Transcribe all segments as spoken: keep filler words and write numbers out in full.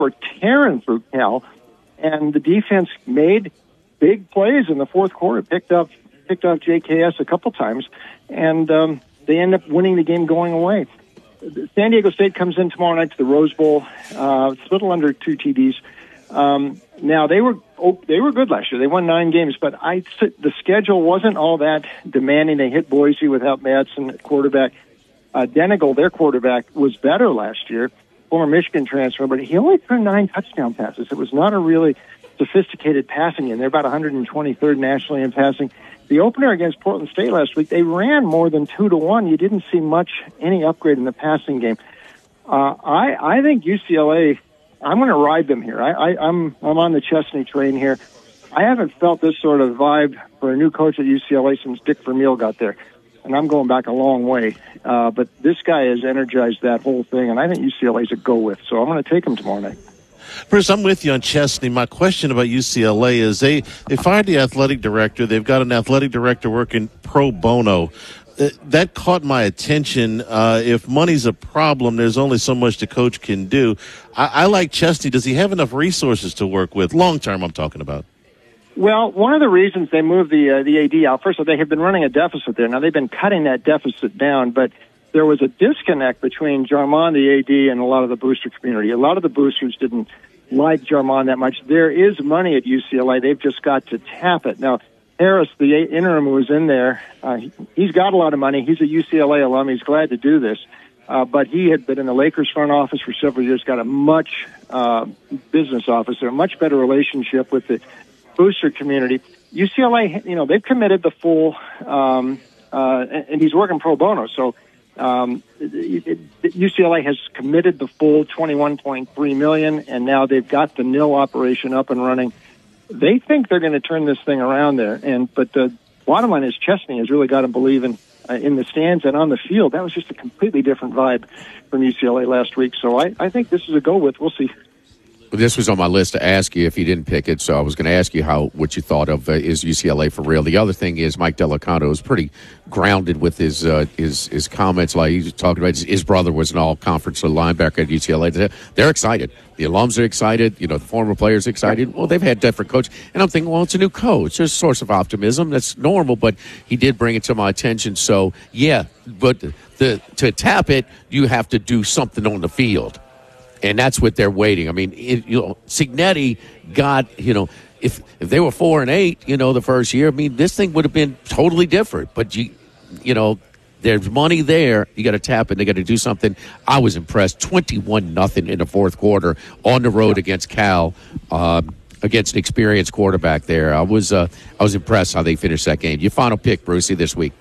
were tearing through Cal, and the defense made big plays in the fourth quarter, picked up picked up J K S a couple times, and um, they end up winning the game going away. San Diego State comes in tomorrow night to the Rose Bowl. Uh, it's a little under two T Ds. Um, now they were oh, they were good last year. They won nine games, but I the schedule wasn't all that demanding. They hit Boise without Madsen at quarterback. Uh, Denigal, their quarterback, was better last year, former Michigan transfer, but he only threw nine touchdown passes. It was not a really sophisticated passing game. They're about one hundred twenty-third nationally in passing. The opener against Portland State last week, they ran more than two to one. You didn't see much, any upgrade in the passing game. Uh, I, I think U C L A, I'm going to ride them here. I, I, I'm, I'm on the Chesney train here. I haven't felt this sort of vibe for a new coach at U C L A since Dick Vermeil got there. And I'm going back a long way. Uh, but this guy has energized that whole thing, and I think U C L A is a go with. So I'm going to take him tomorrow night. Bruce, I'm with you on Chesney. My question about U C L A is they, they fired the athletic director. They've got an athletic director working pro bono. Uh, that caught my attention. Uh, if money's a problem, there's only so much the coach can do. I, I like Chesney. Does he have enough resources to work with? Long term, I'm talking about. Well, one of the reasons they moved the uh, the A D out, first of all, they have been running a deficit there. Now, they've been cutting that deficit down, but there was a disconnect between Jarmon, the A D, and a lot of the booster community. A lot of the boosters didn't like Jarmon that much. There is money at U C L A. They've just got to tap it. Now, Harris, the interim who was in there, uh, he's got a lot of money. He's a U C L A alum. He's glad to do this. Uh, but he had been in the Lakers front office for several years, got a much uh, business office, a much better relationship with the booster community. U C L A, you know, they've committed the full, um, uh, and, and he's working pro bono. So um, it, it, U C L A has committed the full twenty-one point three million dollars, and now they've got the nil operation up and running. They think they're going to turn this thing around there. And but the bottom line is Chesney has really got to believe in uh, in the stands and on the field. That was just a completely different vibe from U C L A last week. So I, I think this is a go with. We'll see. This was on my list to ask you if you didn't pick it, so I was going to ask you how what you thought of uh, is U C L A for real. The other thing is Mike Delicato is pretty grounded with his uh, his his comments. Like he's talking about his, his brother was an all-conference linebacker at U C L A. They're excited. The alums are excited. You know, the former players are excited. Well, they've had different coaches, and I'm thinking, well, it's a new coach. There's a source of optimism. That's normal, but he did bring it to my attention. So yeah, but the to tap it, you have to do something on the field. And that's what they're waiting. I mean, it, you know, Cignetti got, you know, if if they were four and eight, you know, the first year, I mean, this thing would have been totally different. But you, you know, there's money there. You got to tap it. They got to do something. I was impressed. twenty-one nothing in the fourth quarter on the road against Cal, um, against an experienced quarterback there. I was uh, I was impressed how they finished that game. Your final pick, Brucey, this week?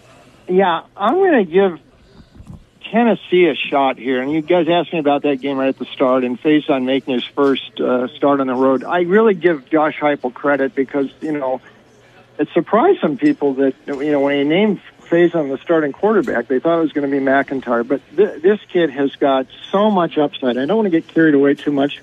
Yeah, I'm going to give Tennessee a shot here, and you guys asked me about that game right at the start, and Faison making his first uh, start on the road. I really give Josh Heupel credit because, you know, it surprised some people that, you know, when he named Faison the starting quarterback, they thought it was going to be McIntyre, but th- this kid has got so much upside. I don't want to get carried away too much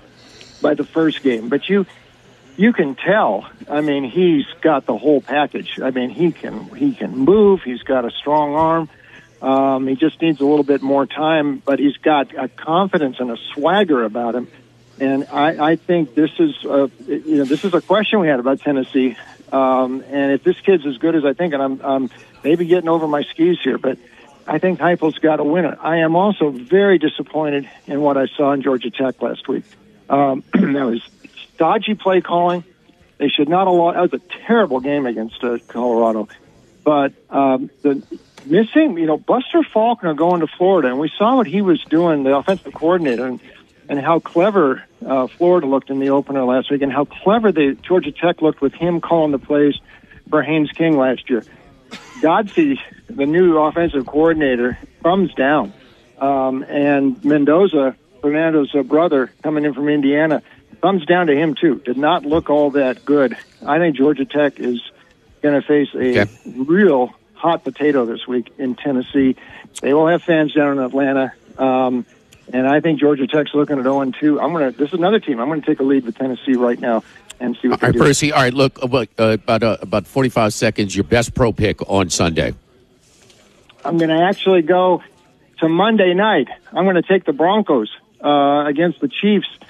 by the first game, but you you can tell, I mean, he's got the whole package. I mean, he can he can move, he's got a strong arm. Um, he just needs a little bit more time, but he's got a confidence and a swagger about him. And I, I think this is, a, you know, this is a question we had about Tennessee. Um, and if this kid's as good as I think, and I'm, I'm maybe getting over my skis here, but I think Heupel's got to win it. I am also very disappointed in what I saw in Georgia Tech last week. Um, that was dodgy play calling. They should not allow. That was a terrible game against uh, Colorado. But um, the missing, you know, Buster Faulkner going to Florida, and we saw what he was doing, the offensive coordinator, and, and how clever uh, Florida looked in the opener last week, and how clever the Georgia Tech looked with him calling the plays for Haynes King last year. Godsey, the new offensive coordinator, thumbs down. Um, and Mendoza, Fernando's uh, brother, coming in from Indiana, thumbs down to him, too. Did not look all that good. I think Georgia Tech is going to face a okay. real hot potato this week in Tennessee. They will have fans down in Atlanta, um, and I think Georgia Tech's looking at oh and two. I'm going to. This is another team. I'm going to take a lead with Tennessee right now and see what all they right, do. Percy. All right, look about uh, about uh, about forty-five seconds. Your best pro pick on Sunday. I'm going to actually go to Monday night. I'm going to take the Broncos uh, against the Chiefs.